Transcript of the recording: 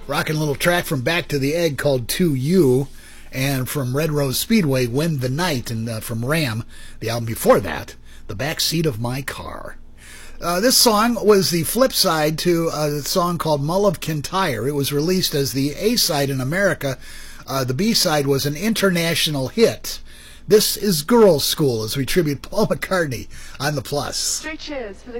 Rocking a little track from Back to the Egg called To You, and from Red Rose Speedway, When the Night, and from Ram, the album before that, The Backseat of My Car. This song was the flip side to a song called Mull of Kintyre. It was released as the A-side in America. The B-side was an international hit. This is Girls' School as we tribute Paul McCartney on the Plus. Three cheers for the